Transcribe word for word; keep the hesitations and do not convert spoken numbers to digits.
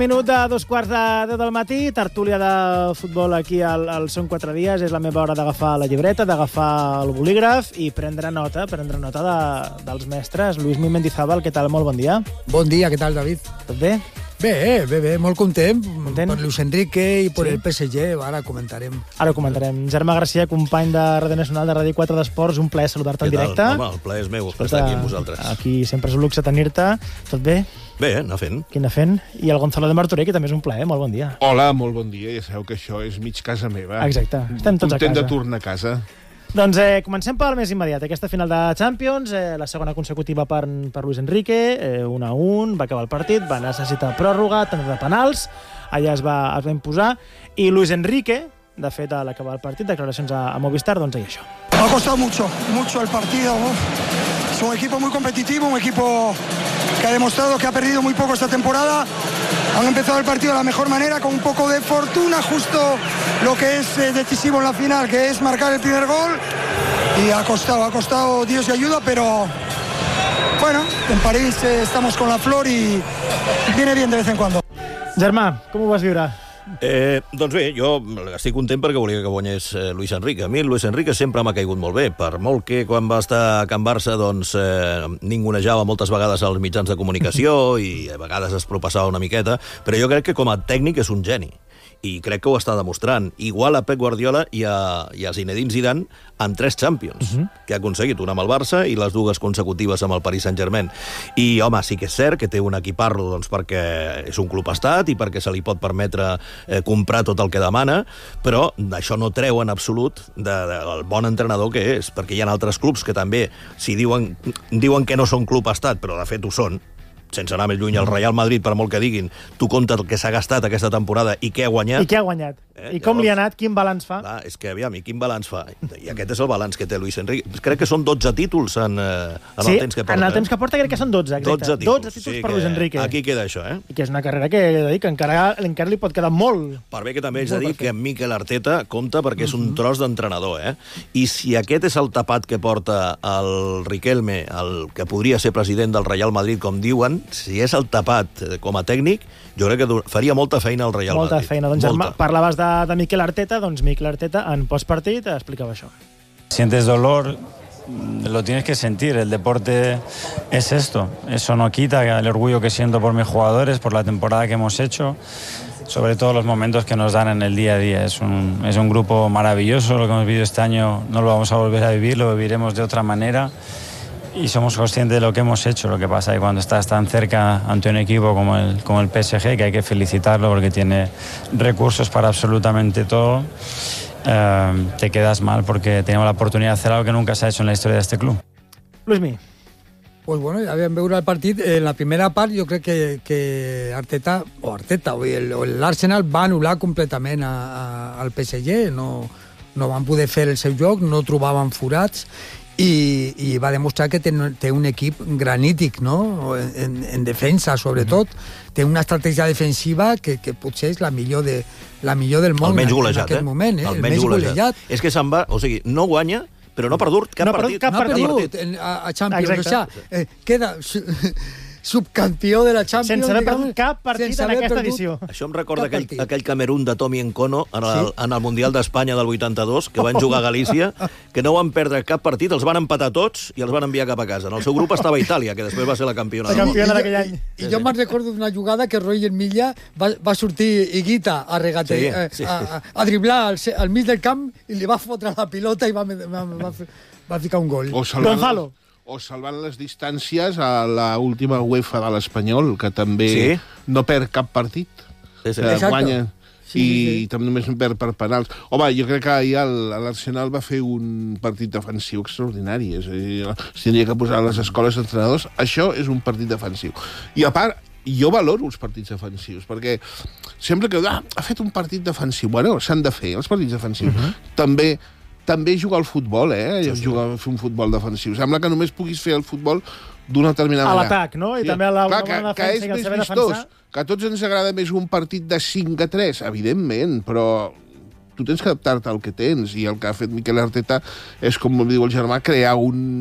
Minut de dos quarts de deu del matí, tertúlia de futbol aquí al, al Són quatre dies. És la meva hora d'agafar la llibreta, d'agafar el bolígraf i prendre nota, prendre nota de, dels mestres. Luismi Mendizábal, què tal? Molt bon dia. Bon dia, què tal, David? Tot bé? Bé, bé, bé, molt content, content? per Luis Enrique i per Sí. el P S G, ara comentarem. Ara ho comentarem. Germà Garcia, company de Ràdio Nacional de Ràdio quatre d'Esports, un plaer saludar-te en directe. Home, el plaer és meu, per estar aquí amb vosaltres. Aquí sempre és un luxe tenir-te. Tot bé? Bé, anar fent. Quina fent? I el Gonzalo de Martorell, que també és un plaer. Molt bon dia. Hola, molt bon dia. Ja sabeu que això és mig casa meva. Exacte. Estem tots a Content casa. de tornar a casa. Doncs eh, comencem pel més immediat. Aquesta final de Champions, eh, la segona consecutiva per, per Luis Enrique, eh, un a un, va acabar el partit, va necessitar pròrroga, tant de penals, allà es va, es va imposar, i Luis Enrique, de fet, a l'acabar el partit, declaracions a, a Movistar, doncs deia això. Ha costado mucho, mucho el partido, ¿no? Es un equipo muy competitivo, un equipo que ha demostrado que ha perdido muy poco esta temporada. Han empezado el partido de la mejor manera, con un poco de fortuna, justo lo que es eh, decisivo en la final, que es marcar el primer gol. Y ha costado, ha costado Dios y ayuda, pero bueno, en París eh, estamos con la flor y viene bien de vez en cuando. Germà, com ho vas viure? Eh, doncs bé, jo estic content perquè volia que guanyés eh, Luis Enrique. A mi Luis Enrique sempre m'ha caigut molt bé, per molt que quan va estar a Can Barça doncs eh, ningunejava moltes vegades als mitjans de comunicació i a vegades es propassava una miqueta, però jo crec que com a tècnic és un geni. I crec que ho està demostrant. Igual a Pep Guardiola i a, i a Zinedine Zidane amb tres Champions, uh -huh. que ha aconseguit una amb el Barça i les dues consecutives amb el Paris Saint-Germain. I, home, sí que és cert que té un equiparro doncs, perquè és un club estat i perquè se li pot permetre eh, comprar tot el que demana, però això no treu en absolut de, de, del bon entrenador que és, perquè hi ha altres clubs que també, si diuen, diuen que no són club estat, però de fet ho són, sense anar més lluny, el Real Madrid, per molt que diguin, tu comptes el que s'ha gastat aquesta temporada i què ha guanyat. I què ha guanyat? Eh? I com Llavors, li ha anat? Quin balanç fa? Clar, és que, aviam, i quin balanç fa? I aquest és el balanç que té Luis Enrique. Crec que són dotze títols en, eh, en sí, el temps que porta. en el temps que porta crec que són dotze, exacte. dotze títols, dotze títols sí, per Luis Enrique. Aquí queda això, eh? I que és una carrera que, he de dir, que encara, encara li pot quedar molt. Per bé que també haig de dir que en Mikel Arteta compta perquè és un tros d'entrenador, eh? I si aquest és el tapat que porta el Riquelme, el que podria ser president del Real Madrid, com diuen, si és el tapat com a tècnic, jo crec que faria molta feina al Real molta Madrid. Feina. Doncs, Germà, parlaves de, de Mikel Arteta, doncs Mikel Arteta en postpartit explicava això. Sientes dolor, lo tienes que sentir. El deporte es esto. Eso no quita el orgullo que siento por mis jugadores, por la temporada que hemos hecho, sobre todo los momentos que nos dan en el día a día. Es un, es un grupo maravilloso. Lo que hemos vivido este año no lo vamos a volver a vivir, lo viviremos de otra manera. Y somos conscientes de lo que hemos hecho. Lo que pasa es que cuando estás tan cerca ante un equipo como el, como el P S G, que hay que felicitarlo porque tiene recursos para absolutamente todo, eh, te quedas mal porque tenemos la oportunidad de hacer algo que nunca se ha hecho en la historia de este club. Luismi. Pues bueno, ja vam veure el partit. En la primera part jo crec que, que Arteta, o Arteta, o l'Arsenal va anul·lar completament a, a, al P S G. No, no van poder fer el seu joc, no trobaven forats, i, i va demostrar que té, té un equip granític, no? En, en defensa, sobretot. Mm-hmm. Té una estratègia defensiva que, que potser és la millor, de, la millor del món el menys en, golejat, en aquest eh? moment. Eh? El, el menys menys golejat. golejat. És que se'n va, o sigui, no guanya, però no ha perdut cap no partit. Cap no ha partit. perdut en, a, a Champions. Exacte. O sea, eh, queda su, subcampió de la Champions. Sense haver digamos, perdut cap partit sense en haver aquesta perdut. edició. Això em recorda Cap aquell, partit. aquell Camerún de Tommy Nkono en el, Sí. en el Mundial d'Espanya del vuitanta-dos, que van jugar a Galícia, que no van perdre cap partit, els van empatar tots i els van enviar cap a casa. En el seu grup estava Itàlia, que després va ser la campiona. La campiona I, d'aquell any. I, i jo me'n recordo d'una jugada que Roger Milla va, va sortir Higuita a regate, Sí, eh, sí. a, a, a driblar al, al mig del camp i li va fotre la pilota i va, va, va, va ficar un gol. O salvant, Gonzalo. o salvant les distàncies a la última UEFA de l'Espanyol, que també Sí. no perd cap partit. Sí, sí. Que Exacte. guanya. Sí, I sí, sí. també només perd per penals. Home, jo crec que ahir l'Arsenal va fer un partit defensiu extraordinari. És a dir, s'hauria que posar a les escoles d'entrenadors. Això és un partit defensiu. I a part, jo valoro els partits defensius, perquè sempre que ah, ha fet un partit defensiu. Bueno, s'han de fer els partits defensius. Uh-huh. També també jugar al futbol, eh? Sí, sí. Jugar a fer un futbol defensiu. Sembla que només puguis fer el futbol d'una determinada A manera. l'atac, no? I també a la Clar, una que, bona que defensa és i el més saber vistós, defensar. que a tots ens agrada més un partit de cinc a tres, evidentment, però tu tens que adaptar-te al que tens, i el que ha fet Mikel Arteta és, com diu el Germà, crear un